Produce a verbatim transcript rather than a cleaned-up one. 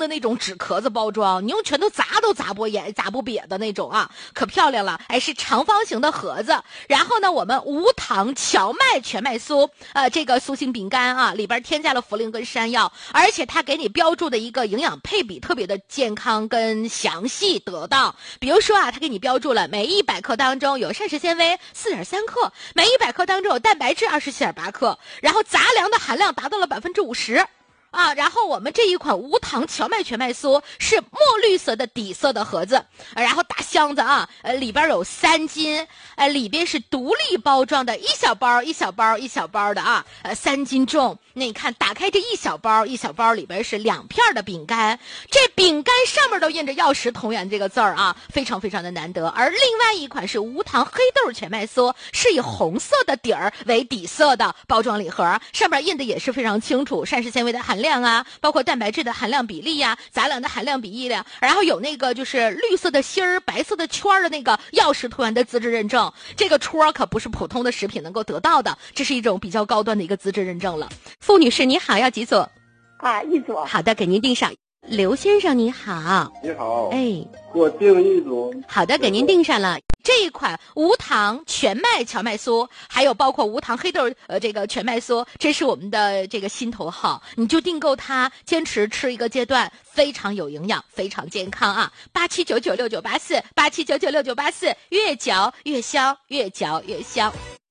的那种纸壳子包装，你用拳头砸都砸不瘪、砸不瘪的那种啊，可漂亮了。哎，是长方形的盒子。然后呢，我们无糖荞麦全麦酥，呃，这个酥心饼干啊，里边添加了茯苓跟山药，而且它给你标注的一个营养配比特别的健康跟详细得当。比如说啊，它给你标注了每一百克当中有膳食纤维 四点三 克，每一百克当中有蛋白质 二十七点八 克，然后杂粮的含量达到了百分之五十。啊，然后我们这一款无糖荞麦全麦酥是墨绿色的底色的盒子，然后大箱子啊，呃，里边有三斤，呃，里边是独立包装的，一小包一小包一小包的啊，呃，三斤重。那你看，打开这一小包一小包里边是两片的饼干，这饼干上面都印着药食同源这个字儿啊，非常非常的难得。而另外一款是无糖黑豆全麦酥，是以红色的底儿为底色的包装礼盒，上面印的也是非常清楚，膳食纤维的含量啊，包括蛋白质的含量比例呀、啊，杂粮的含量比例量，然后有那个就是绿色的心儿、白色的圈儿的那个药食同源的资质认证，这个戳可不是普通的食品能够得到的，这是一种比较高端的一个资质认证了。傅女士你好，要几组？ 啊，一组。 好的，给您订上。刘先生你好。 你好。 哎， 给我订一组。 好的，给您订上了。这一款无糖全麦荞麦酥，还有包括无糖黑豆呃这个全麦酥，这是我们的这个心头好，你就订购它，坚持吃一个阶段，非常有营养，非常健康啊！八七九九六九八四，八七九九六九八四，越嚼越香，越嚼越香。